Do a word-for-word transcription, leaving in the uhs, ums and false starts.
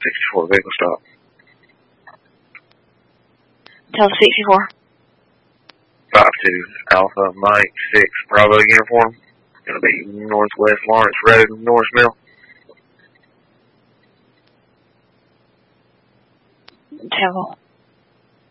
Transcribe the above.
sixty-four, vehicle stop. Tell sixty-four. five two, Alpha, Mike, six, Bravo uniform. Gonna be Northwest Lawrence Road, Norris Mill. Tell